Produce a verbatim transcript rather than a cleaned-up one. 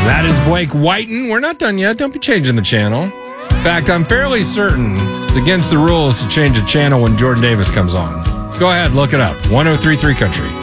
That is Blake Whiten. We're not done yet. Don't be changing the channel. In fact, I'm fairly certain it's against the rules to change the channel when Jordan Davis comes on. Go ahead, look it up. one oh three point three Country.